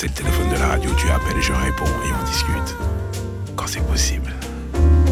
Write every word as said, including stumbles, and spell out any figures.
c'est le téléphone de la radio, tu appelles, je réponds et on discute. Quand c'est possible.